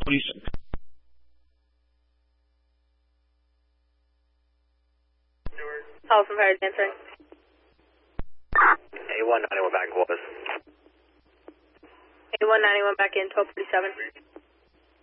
1247. Allison Fire answering. A191 back in Columbus. A191 back in 1247.